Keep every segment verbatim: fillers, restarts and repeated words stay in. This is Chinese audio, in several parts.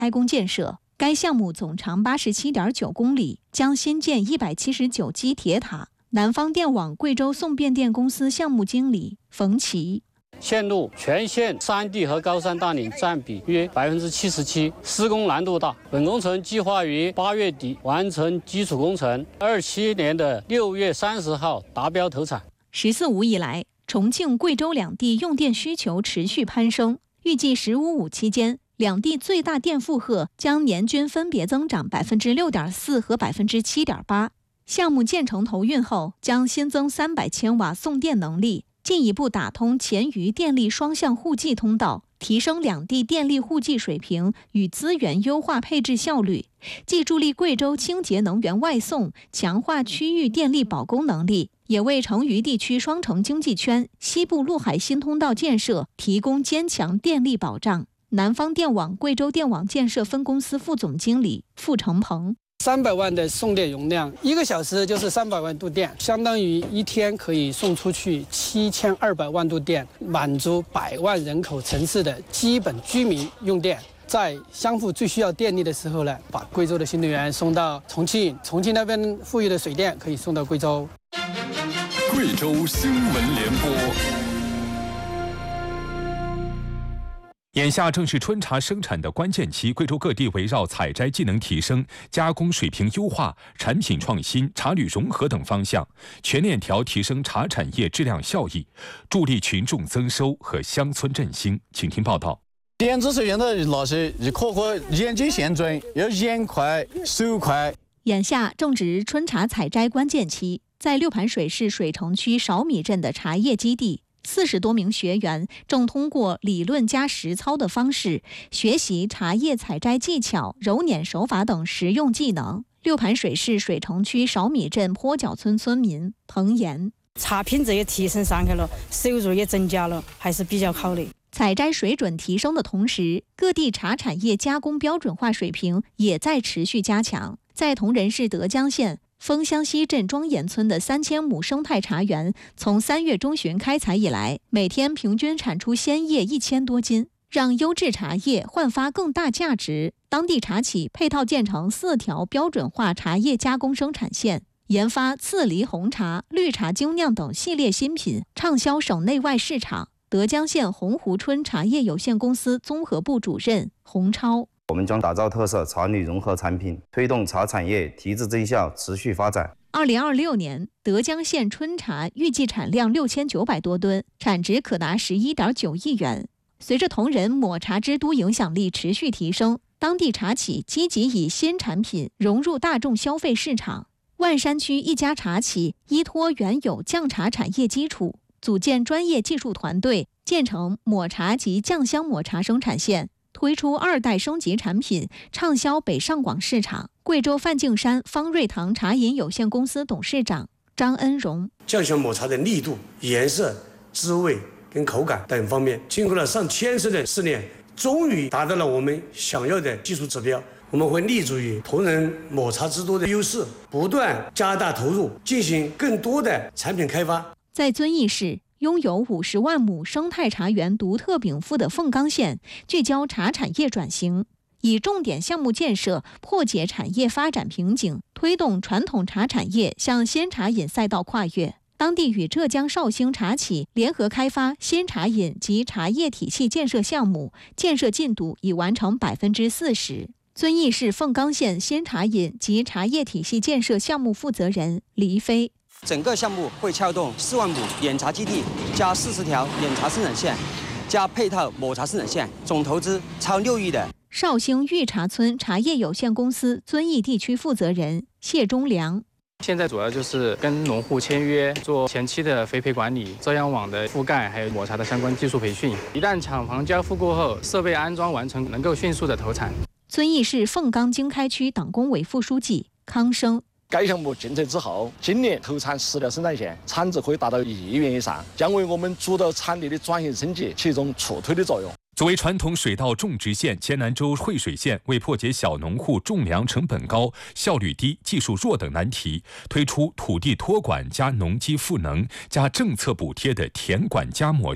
开工建设。该项目总长八十七点九公里，将新建一百七十九基铁塔。南方电网贵州送变电公司项目经理冯奇。 线路全线山地和高山大岭占比约百分之七十七，施工难度大。本工程计划于八月底完成基础工程，二七年的六月三十号达标投产。 十四五以来，重庆、贵州两地用电需求持续攀升，预计“十五五”期间，两地最大电负荷将年均分别增长百分之六点四和百分之七点八。项目建成投运后，将新增三百千瓦送电能力，进一步打通黔渝电力双向互济通道，提升两地电力互济水平与资源优化配置效率，既助力贵州清洁能源外送，强化区域电力保供能力，也为成渝地区双城经济圈西部陆海新通道建设提供坚强电力保障。南方电网贵州电网建设分公司副总经理傅成鹏。 三百万的送电容量，一个小时就是三百万度电，相当于一天可以送出去七千二百万度电，满足百万人口城市的基本居民用电。在相互最需要电力的时候呢，把贵州的新能源送到重庆，重庆那边富裕的水电可以送到贵州。 贵州新闻联播。眼下正是春茶生产的关键期，贵州各地围绕采摘技能提升、加工水平优化、产品创新、茶旅融合等方向，全链条提升茶产业质量效益，助力群众增收和乡村振兴。请听报道。 电子摄像头那些一颗颗眼睛现准，要眼快手快。 眼下正值春茶采摘关键期，在六盘水市水城区韶米镇的茶叶基地，四十多名学员正通过理论加实操的方式学习茶叶采摘技巧、揉捻手法等实用技能。六盘水市水城区韶米镇坡脚村村民彭岩： 茶品质也提升上去了，收入也增加了，还是比较好的。 采摘水准提升的同时，各地茶产业加工标准化水平也在持续加强。在铜仁市德江县枫乡西镇庄严村的三千亩生态茶园，从三月中旬开采以来，每天平均产出鲜叶一千多斤，让优质茶叶焕发更大价值。当地茶企配套建成四条标准化茶叶加工生产线，研发刺梨红茶、绿茶精酿等系列新品，畅销省内外市场。德江县洪湖春茶叶有限公司综合部主任洪超： 我们将打造特色茶旅融合产品，推动茶产业提质增效持续发展。 二零二六年，德江县春茶预计产量六千九百多吨，产值可达十一点九亿元。随着铜仁抹茶之都影响力持续提升，当地茶企积极以新产品融入大众消费市场。万山区一家茶企依托原有酱茶产业基础，组建专业技术团队，建成抹茶及酱香抹茶生产线，推出二代升级产品，畅销北上广市场。贵州梵净山方瑞堂茶饮有限公司董事长张恩荣： 酱香抹茶的力度、颜色、滋味跟口感等方面，经过了上千次的试炼，终于达到了我们想要的技术指标。我们会立足于铜仁抹茶之都的优势，不断加大投入，进行更多的产品开发。 在遵义市，拥有五十万亩生态茶园独特禀赋的凤冈县，聚焦茶产业转型，以重点项目建设破解产业发展瓶颈，推动传统茶产业向新茶饮赛道跨越。当地与浙江绍兴茶企联合开发新茶饮及茶叶体系建设项目，建设进度已完成百分之四十。遵义市凤冈县新茶饮及茶叶体系建设项目负责人黎飞： 整个项目会撬动四万亩眼茶基地，加四十条眼茶生产线，加配套抹茶生产线，总投资超六亿的。 绍兴玉茶村茶叶有限公司遵义地区负责人谢忠良： 现在主要就是跟农户签约，做前期的肥培管理、遮阳网的覆盖，还有抹茶的相关技术培训。一旦厂房交付过后，设备安装完成，能够迅速的投产。 遵义市凤冈经开区党工委副书记康生： 该项目建设之后，今年投产十条生产线，产值可以达到一亿元以上，将为我们主导产业的转型升级起一促推的作用。 作为传统水稻种植县，黔南州惠水县为破解小农户种粮成本高、效率低、技术弱等难题，推出土地托管加农机赋能加政策补贴的田管家模式。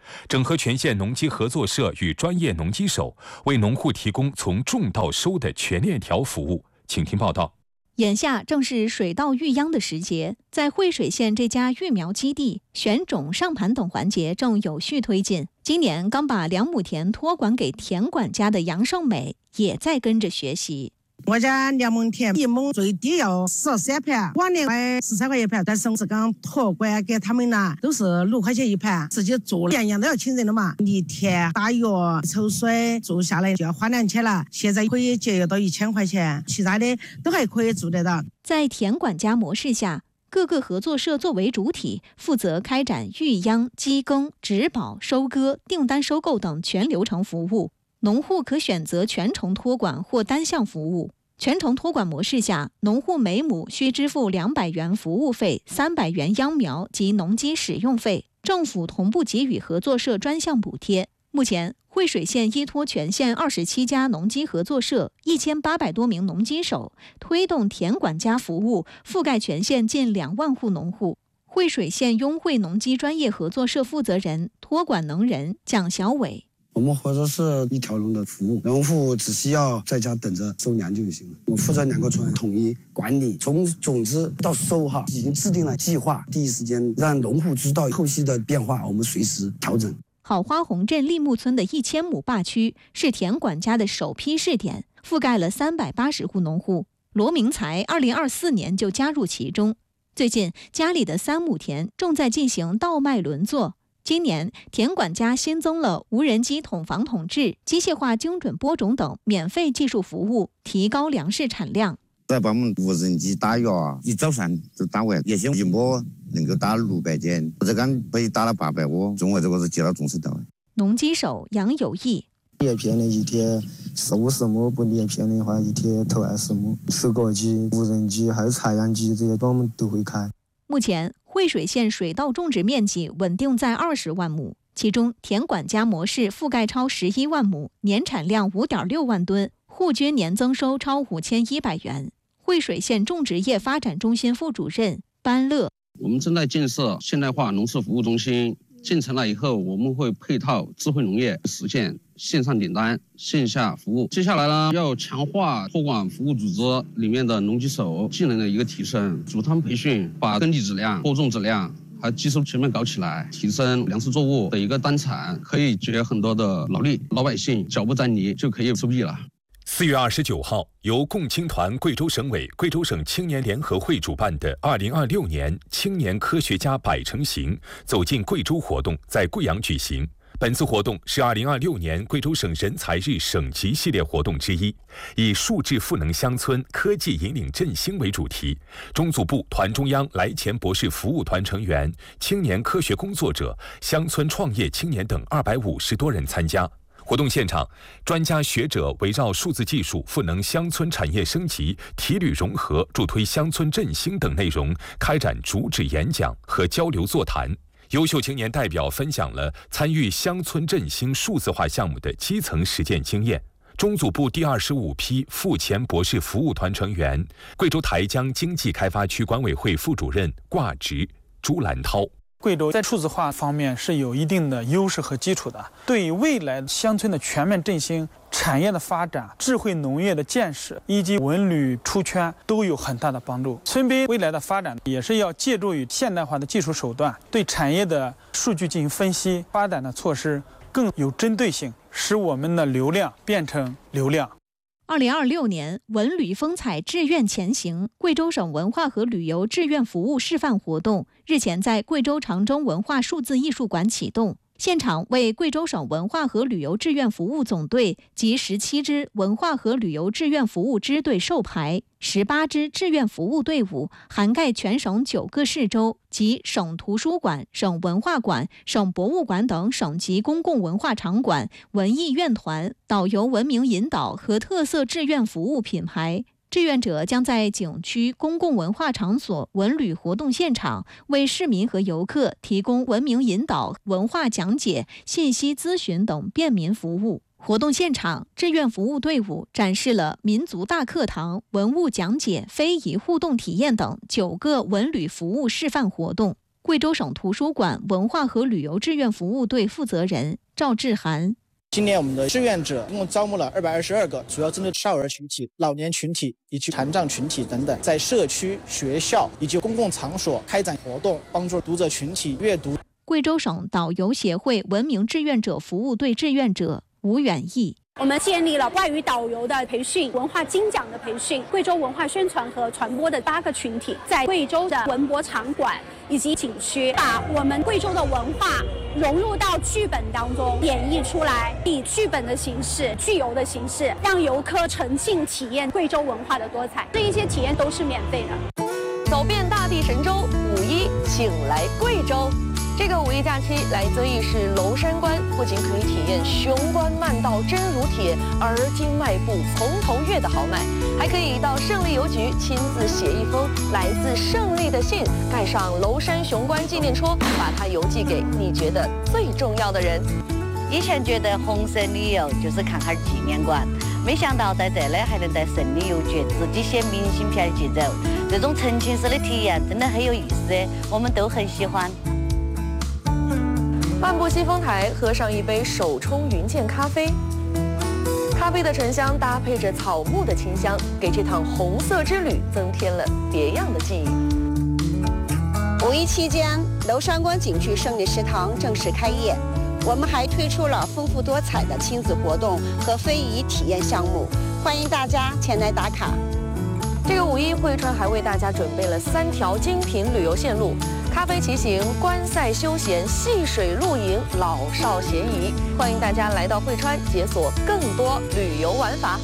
整合全县农机合作社与专业农机手，为农户提供从种到收的全链条服务。请听报道。 眼下正是水稻育秧的时节，在惠水县这家育苗基地，选种、上盘等环节正有序推进。今年刚把两亩田托管给田管家的杨胜美，也在跟着学习。 我家两亩田，一亩最低要十二三盘，往年卖十三块一盘，但是是刚托管给他们呢，都是六块钱一盘，自己做样样都要请人的嘛，犁田、打药、抽水，做下来就要花两千了。现在可以节约到一千块钱，其他的都还可以做得到。 在田管家模式下，各个合作社作为主体，负责开展育秧、机耕、植保、收割、订单收购等全流程服务。农户可选择全程托管或单项服务。全程托管模式下，农户每亩需支付两百元服务费、三百元秧苗及农机使用费，政府同步给予合作社专项补贴。目前，惠水县依托全县二十七家农机合作社、一千八百多名农机手，推动田管家服务，覆盖全县近两万户农户。惠水县雍惠农机专业合作社负责人、托管能人蒋小伟。 我们合作社一条龙的服务，农户只需要在家等着收粮就行了。我负责两个村统一管理，从种子到收哈，已经制定了计划，第一时间让农户知道后续的变化，我们随时调整。 好花红镇立木村的一千亩坝区是田管家的首批试点，覆盖了三百八十户农户。罗明才二零二四年就加入其中。最近家里的三亩田正在进行稻麦轮作。今年田管家新增了无人机统防统治、机械化精准播种等免费技术服务，提高粮食产量。 再把我们无人机打药啊，一早上就打完，也许一亩能够打六百斤，这刚可以打了八百五，中午这个是接到种子稻。 农机手杨有义。 叶片的一天十五十亩，不叶片的话一天投二十亩。收割机、无人机还有采样机这些我们都会开。 目前惠水县水稻种植面积稳定在二十万亩，其中田管家模式覆盖超十一万亩，年产量五点六万吨，户均年增收超五千一百元。惠水县种植业发展中心副主任班乐， 我们正在建设现代化农事服务中心，建成了以后，我们会配套智慧农业，实现线上订单、线下服务。接下来呢，要强化托管服务组织里面的农机手技能的一个提升，组团培训，把耕地质量、播种质量还有技术全面搞起来，提升粮食作物的一个单产，可以节约很多的劳力，老百姓脚不沾泥就可以收益了。 四月二十九号，由共青团贵州省委、贵州省青年联合会主办的二零二六年青年科学家百城行走进贵州活动在贵阳举行。本次活动是二零二六年贵州省人才日省级系列活动之一，以数字赋能乡村、科技引领振兴为主题。中组部团中央来钱博士服务团成员、青年科学工作者、乡村创业青年等二百五十多人参加。活动现场，专家学者围绕数字技术赋能乡村产业升级、体旅融合、助推乡村振兴等内容开展主旨演讲和交流座谈。优秀青年代表分享了参与乡村振兴数字化项目的基层实践经验。中组部第二十五批副前博士服务团成员、贵州台江经济开发区管委会副主任挂职朱兰涛。 贵州在数字化方面是有一定的优势和基础的，对于未来乡村的全面振兴、产业的发展、智慧农业的建设以及文旅出圈都有很大的帮助。村北未来的发展也是要借助于现代化的技术手段，对产业的数据进行分析，发展的措施更有针对性，使我们的流量变成流量。 二零二六年文旅风采志愿前行贵州省文化和旅游志愿服务示范活动日前在贵州长征文化数字艺术馆启动，现场为贵州省文化和旅游志愿服务总队及十七支文化和旅游志愿服务支队授牌，十八支志愿服务队伍涵盖全省九个市州及省图书馆、省文化馆、省博物馆等省级公共文化场馆、文艺院团、导游文明引导和特色志愿服务品牌。志愿者将在景区、公共文化场所、文旅活动现场为市民和游客提供文明引导、文化讲解、信息咨询等便民服务。活动现场，志愿服务队伍展示了民族大课堂、文物讲解、非遗互动体验等九个文旅服务示范活动。 贵州省图书馆文化和旅游志愿服务队负责人赵志涵。 今年我们的志愿者一共招募了二百二十二个，主要针对少儿群体、老年群体以及残障群体等等，在社区、学校以及公共场所开展活动，帮助读者群体阅读。 贵州省导游协会文明志愿者服务队志愿者吴远义。 我们建立了外语导游的培训、文化精讲的培训、贵州文化宣传和传播的八个群体，在贵州的文博场馆以及景区，把我们贵州的文化融入到剧本当中，演绎出来，以剧本的形式、剧游的形式，让游客沉浸体验贵州文化的多彩。这一些体验都是免费的。 走遍大地神州，五一请来贵州。这个五一假期来遵义市娄山关，不仅可以体验雄关漫道真如铁，而今迈步从头越的豪迈，还可以到胜利邮局亲自写一封来自胜利的信，盖上娄山雄关纪念戳，把它邮寄给你觉得最重要的人。 以前觉得红色旅游就是看哈纪念馆，没想到在这里还能在胜利邮局自己写明信片寄走，这种沉浸式的体验真的很有意思，我们都很喜欢。 漫步西风台，喝上一杯手冲云剑咖啡，咖啡的沉香搭配着草木的清香，给这趟红色之旅增添了别样的记忆。 五一期间，娄山关景区胜利食堂正式开业，我们还推出了丰富多彩的亲子活动和非遗体验项目，欢迎大家前来打卡。 这个五一，汇川还为大家准备了三条精品旅游线路。咖啡骑行、观赛休闲、戏水露营，老少咸宜。欢迎大家来到汇川，解锁更多旅游玩法。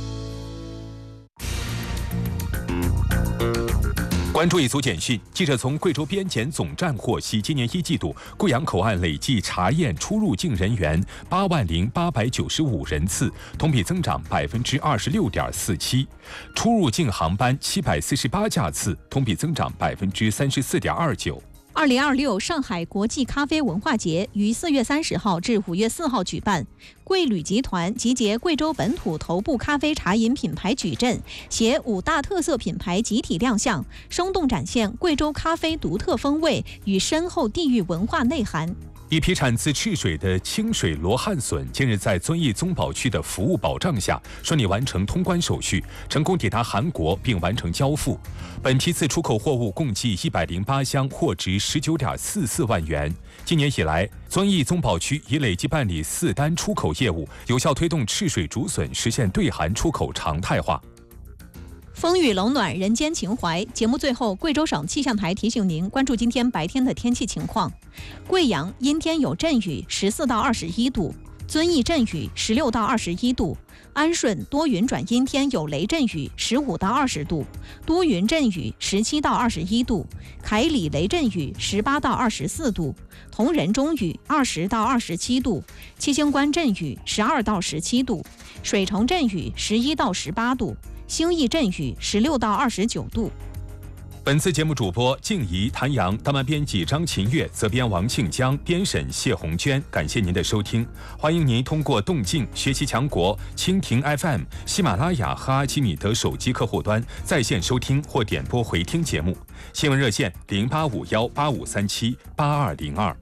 关注一组简讯，记者从贵州边检总站获悉，今年一季度贵阳口岸累计查验出入境人员八万零八百九十五人次，同比增长百分之二十六点四七；出入境航班七百四十八架次，同比增长百分之三十四点二九。 二零二六上海国际咖啡文化节于四月三十号至五月四号举办。贵旅集团集结贵州本土头部咖啡茶饮品牌矩阵，携五大特色品牌集体亮相，生动展现贵州咖啡独特风味与深厚地域文化内涵。 一批产自赤水的清水罗汉笋近日在遵义宗保区的服务保障下，顺利完成通关手续，成功抵达韩国并完成交付。本批次出口货物共计一百零八箱，货值十九点四四万元。今年以来，遵义宗保区已累计办理四单出口业务，有效推动赤水竹笋实现对韩出口常态化。 风雨冷暖人间情怀。节目最后，贵州省气象台提醒您关注今天白天的天气情况。贵阳阴天有阵雨，十四到二十一度；遵义阵雨，十六到二十一度；安顺多云转阴天有雷阵雨，十五到二十度；都匀阵雨，十七到二十一度；凯里雷阵雨，十八到二十四度；铜仁中雨，二十到二十七度；七星关阵雨，十二到十七度；水城阵雨，十一到十八度；兴义阵雨，十六到二十九度。 本次节目主播静怡、谭阳，当班编辑张琴月，责编王庆江，编审谢红娟。感谢您的收听，欢迎您通过动静、学习强国、蜻蜓 F M、喜马拉雅和阿基米德手机客户端在线收听或点播回听节目。新闻热线零八五幺八五三七八二零二。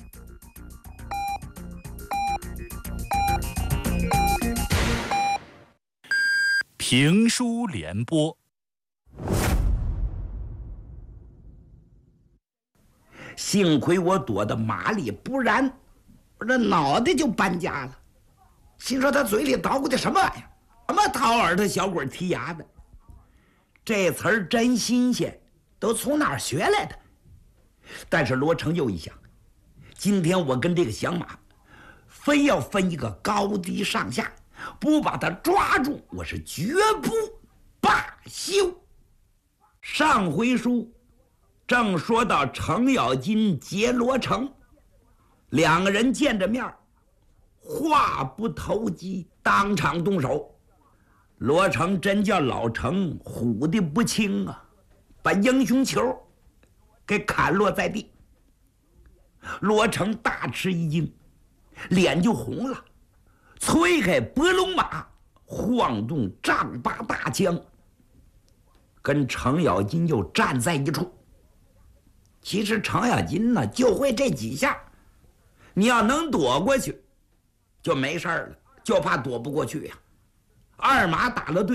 评书联播。 幸亏我躲得麻利，不然我这脑袋就搬家了。心说他嘴里捣鼓的什么玩意儿？什么掏耳朵、小鬼剔牙的？这词儿真新鲜，都从哪儿学来的？但是罗成又一想，今天我跟这个响马非要分一个高低上下，不把他抓住，我是绝不罢休。上回书正说到程咬金劫罗成，两个人见着面，话不投机，当场动手。罗成真叫老程唬得不轻啊，把英雄球给砍落在地。罗成大吃一惊，脸就红了，催开拨龙马，晃动丈八大枪，跟程咬金又站在一处。 其实程咬金呢就会这几下，你要能躲过去，就没事儿了，就怕躲不过去呀。二马打了对。